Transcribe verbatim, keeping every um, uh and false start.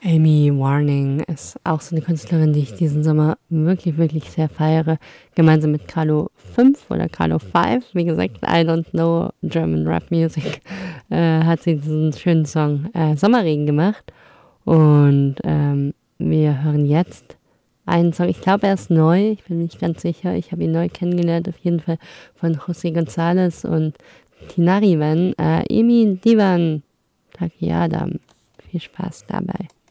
Amy Warning ist auch so eine Künstlerin, die ich diesen Sommer wirklich, wirklich sehr feiere. Gemeinsam mit Carlo fünf oder Carlo fünf, wie gesagt, I don't know German Rap Music, äh, hat sie diesen schönen Song äh, Sommerregen gemacht. Und ähm, wir hören jetzt einen Song, ich glaube, er ist neu, ich bin mir nicht ganz sicher. Ich habe ihn neu kennengelernt, auf jeden Fall von José González und Tinariwen. Äh, Emi Divan Takiadam. Viel Spaß dabei.